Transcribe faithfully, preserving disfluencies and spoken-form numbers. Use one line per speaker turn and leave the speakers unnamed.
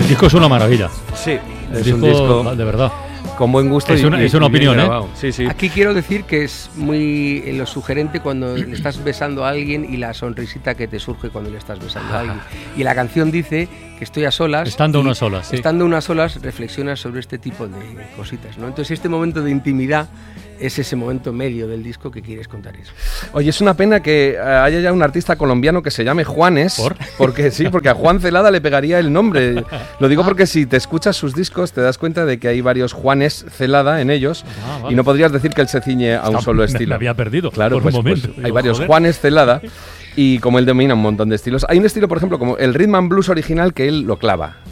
El disco es una maravilla.
Sí,
El
es
disco,
un disco
de verdad.
con buen gusto.
Es
y-
una-
y-
es una
y bien
opinión, ¿eh?
grabado. Sí, sí.
Aquí quiero decir que es muy eh, lo sugerente cuando le estás besando a alguien y la sonrisita que te surge cuando le estás besando a alguien. Y la canción dice que estoy a solas.
Estando
y
unas solas, sí.
Estando unas solas reflexionas sobre este tipo de cositas, ¿no? Entonces este momento de intimidad es ese momento medio del disco que quieres contar eso.
Oye, es una pena que eh, haya ya un artista colombiano que se llame Juanes.
¿Por?
Porque sí, porque a Juan Celada le pegaría el nombre. Lo digo porque si te escuchas sus discos te das cuenta de que hay varios Juanes Celada en ellos.
Ah, vale.
Y no podrías decir que él se ciñe a un
Está-
solo
me-
estilo.
me había perdido
Claro,
por
pues,
un momento.
pues hay
Digo,
varios
joder.
Juanes Celada. Y como él domina un montón de estilos, hay un estilo, por ejemplo, como el rhythm and blues original que él lo clava.